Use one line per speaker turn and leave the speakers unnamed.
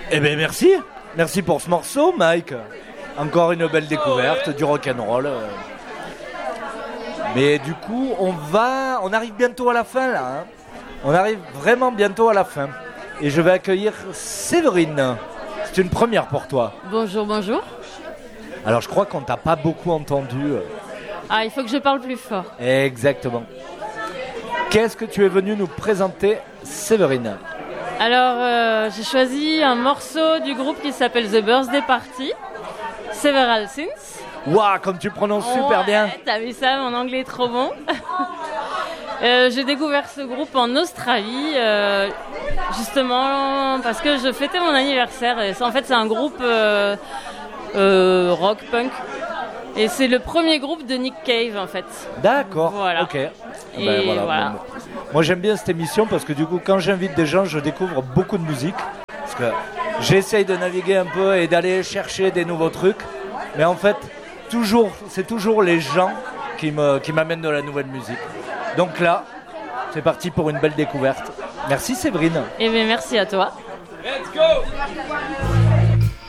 Eh bien merci. Merci pour ce morceau, Mike. Encore une belle découverte du rock'n'roll. Mais du coup, on arrive bientôt à la fin là. Hein. On arrive vraiment bientôt à la fin. Et je vais accueillir Séverine. C'est une première pour toi.
Bonjour, bonjour.
Alors je crois qu'on t'a pas beaucoup entendu.
Ah, il faut que je parle plus fort.
Exactement. Qu'est-ce que tu es venu nous présenter, Séverine ?
Alors, j'ai choisi un morceau du groupe qui s'appelle The Birthday Party, Several Sins.
Waouh, comme tu prononces super bien.
T'as vu ça, mon anglais est trop bon. J'ai découvert ce groupe en Australie, justement parce que je fêtais mon anniversaire. Et en fait, c'est un groupe rock punk. Et c'est le premier groupe de Nick Cave, en fait.
D'accord,
voilà.
Ok.
Et voilà.
Bon. Moi, j'aime bien cette émission parce que du coup, quand j'invite des gens, je découvre beaucoup de musique. Parce que j'essaye de naviguer un peu et d'aller chercher des nouveaux trucs. Mais en fait, c'est toujours les gens qui m'amènent de la nouvelle musique. Donc là, c'est parti pour une belle découverte. Merci Séverine.
Et bien, merci à toi.
Let's go!